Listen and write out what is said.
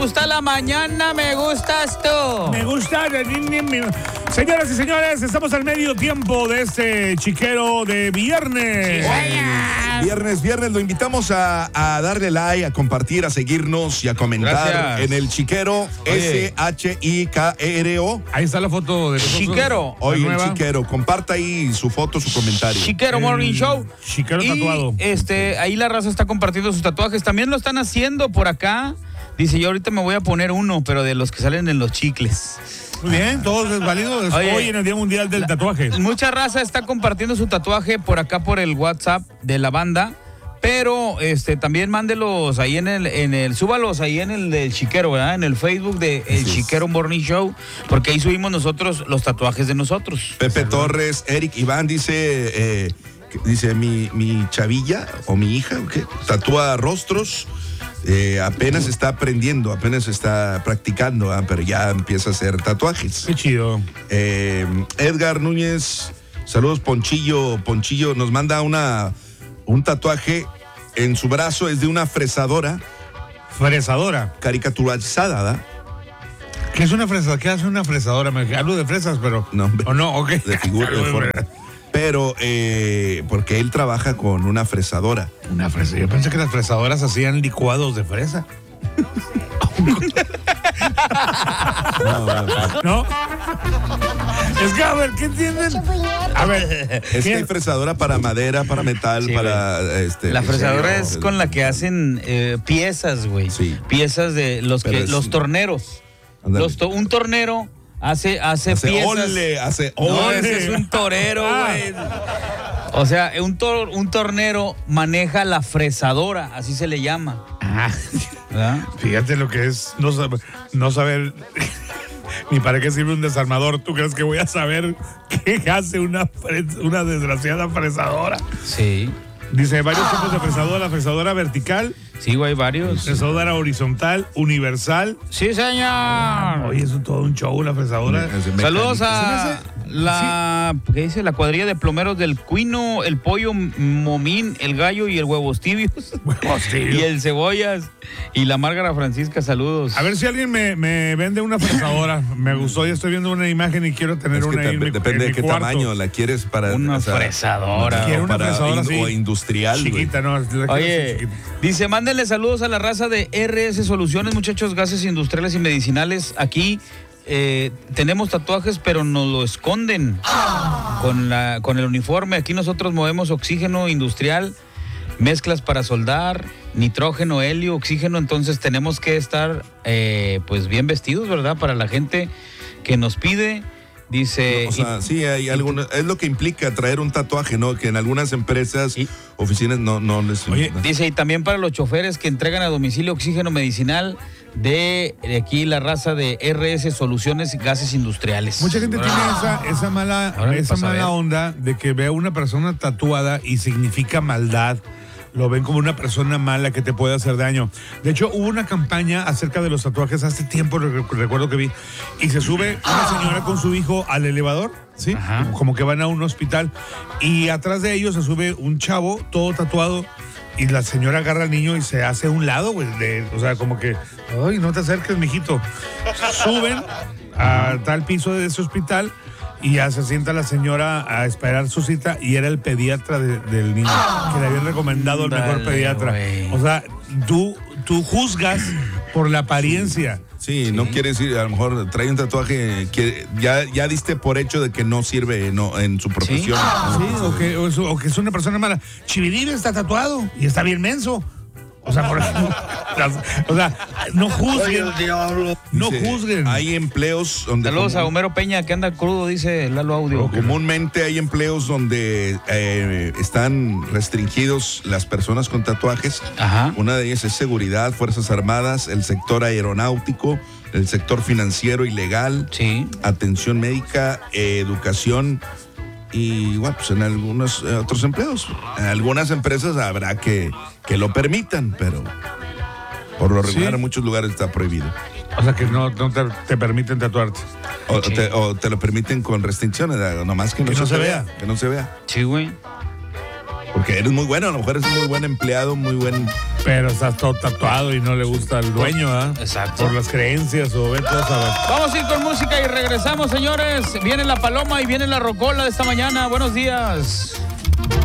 gusta la mañana, me gustas tú. Me gusta. Señoras y señores, estamos al medio tiempo de este chiquero de viernes. Viernes, lo invitamos a darle like, a compartir, a seguirnos y a comentar. Gracias. En el Chiquero, Oye. SHIKERO. Ahí está la foto de nosotros. Chiquero. Hoy La el nueva. Chiquero, comparta ahí su foto, su comentario. Chiquero Morning Show. Chiquero Y, tatuado. ahí la raza está compartiendo sus tatuajes. También lo están haciendo por acá. Dice, yo ahorita me voy a poner uno, pero de los que salen en los chicles. Muy bien, todo es válido. Es Oye, hoy en el Día Mundial del Tatuaje. Mucha raza está compartiendo su tatuaje por acá por el WhatsApp de la banda. Pero también mándelos ahí súbalos ahí en el del Chiquero, ¿verdad? En el Facebook de El Chiquero Morning Show, porque ahí subimos nosotros los tatuajes de nosotros. Pepe Torres, Eric Iván dice mi chavilla o mi hija, ¿qué? Tatúa rostros. Apenas está aprendiendo, apenas está practicando, pero ya empieza a hacer tatuajes. Qué chido. Edgar Núñez, saludos Ponchillo. Ponchillo nos manda un tatuaje en su brazo, es de una fresadora. Fresadora. Caricaturizada, ¿verdad? ¿Qué es una fresadora? ¿Qué hace una fresadora? Me hablo de fresas, pero... No, ¿O no? Ok. De figura, de forma. Pero, porque él trabaja con una fresadora. Una fresa. Yo pensé que las fresadoras hacían licuados de fresa. ¿No? Es que, a ver, ¿qué entienden? A ver, Es que hay fresadora para madera, para metal, Sí, para La fresadora es con la que hacen piezas, güey. Sí. Piezas de los torneros. Ándale. Un tornero hace piezas. Ole. No, ese es un torero, güey. O sea, un tornero maneja la fresadora, así se le llama. ¿Verdad? fíjate lo que es no saber ni para qué sirve un desarmador. ¿Tú crees que voy a saber qué hace una desgraciada fresadora? Sí. Dice, varios tipos de fresadora. Fresadora vertical, Sí, güey, varios. fresadora horizontal, universal. Sí, señor. Oye, eso es todo un show, la fresadora. Saludos a Se ¿qué dice? La cuadrilla de plomeros del Cuino, el Pollo Momín, el Gallo y el Huevos Tibios. Huevos tibios. Y el Cebollas. Y la Márgara Francisca, saludos. A ver si alguien me vende una fresadora. Me gustó, ya estoy viendo una imagen y quiero tener Es que una ahí en mi- depende en de mi qué cuarto. tamaño la quieres para. Una fresadora. Quiero una para fresadora así. o industrial. güey. Chiquita, no. la quiero así, Oye, chiquita. dice, mándenle saludos a la raza de RS Soluciones, muchachos, gases industriales y medicinales. Aquí tenemos tatuajes, pero nos lo esconden con el uniforme. Aquí nosotros movemos oxígeno industrial, mezclas para soldar, nitrógeno, helio, oxígeno. Entonces tenemos que estar pues bien vestidos, ¿verdad? Para la gente que nos pide. Dice... O sea, sí, hay algunos. Es lo que implica traer un tatuaje, ¿no? Que en algunas empresas, oficinas no les. Oye, Dice, y también para los choferes que entregan a domicilio oxígeno medicinal de aquí la raza de RS Soluciones Gases Industriales. mucha gente tiene esa mala Órale, pasa a ver. onda de que ve a una persona tatuada y significa maldad. Lo ven como una persona mala que te puede hacer daño. De hecho, hubo una campaña acerca de los tatuajes hace tiempo, recuerdo que vi, y se sube una señora con su hijo al elevador, ¿sí? Ajá. Como que van a un hospital, y atrás de ellos se sube un chavo todo tatuado, y la señora agarra al niño y se hace a un lado, güey. O sea, como que, ay, no te acerques, mijito. Suben a tal piso de ese hospital y ya se sienta la señora a esperar su cita y era el pediatra del niño, que le habían recomendado el mejor Ándale, pediatra. güey. O sea, tú juzgas por la apariencia. Sí, no quiere decir, a lo mejor trae un tatuaje que ya diste por hecho de que no sirve en su profesión. Sí, o que es una persona mala. Chiviribe está tatuado y está bien menso. O sea, por ejemplo, no juzguen. No Dice, juzguen. Hay empleos donde. Saludos a Homero Peña, que anda crudo, dice Lalo Audio. Comúnmente hay empleos donde están restringidos las personas con tatuajes. Ajá. Una de ellas es seguridad, Fuerzas Armadas, el sector aeronáutico, el sector financiero y legal, Sí. atención médica, educación y bueno, pues en algunos otros empleos. En algunas empresas habrá que lo permitan, pero por lo regular Sí. en muchos lugares está prohibido. O sea, que no te permiten tatuarte. O te lo permiten con restricciones, nomás que no se vea. Que no se vea. Sí, güey. Porque eres muy bueno, a lo mejor eres un muy buen empleado, muy buen Pero estás todo tatuado y no le gusta al dueño, ¿ah? Exacto. Por las creencias o vete a saber. Vamos a ir con música y regresamos, señores. Viene la paloma y viene la rocola de esta mañana. Buenos días.